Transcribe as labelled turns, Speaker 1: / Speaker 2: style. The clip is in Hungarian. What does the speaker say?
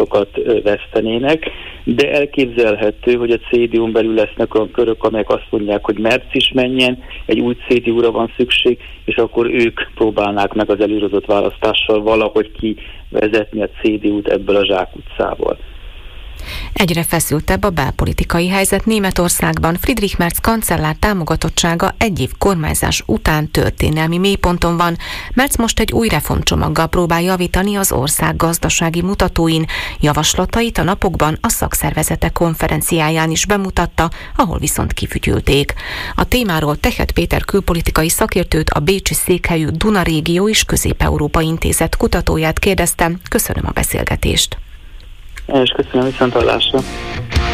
Speaker 1: szavazásokat vesztenének, de elképzelhető, hogy a CDU-n belül lesznek olyan körök, amelyek azt mondják, hogy Merz is menjen, egy új CDU-ra van szükség, és akkor ők próbálnák meg az előrehozott választással valahogy kivezetni a CDU-t ebből a zsákutcából.
Speaker 2: Egyre feszültebb a belpolitikai helyzet Németországban. Friedrich Merz kancellár támogatottsága egy év kormányzás után történelmi mélyponton van. Merz most egy új reformcsomaggal próbál javítani az ország gazdasági mutatóin. Javaslatait a napokban a szakszervezetek konferenciáján is bemutatta, ahol viszont kifütyülték. A témáról Tehet Péter külpolitikai szakértőt, a bécsi székhelyű Duna Régió és Közép-Európa Intézet kutatóját kérdeztem. Köszönöm a beszélgetést.
Speaker 1: És köszönöm, viszonthallásra.